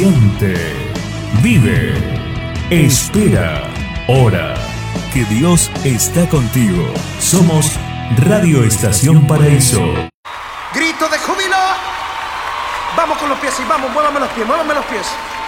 Siente, vive, espera, ora, que Dios está contigo. Somos Radio Estación Paraíso. Grito de júbilo. Vamos con los pies y vamos, muévame los pies, muévame los pies.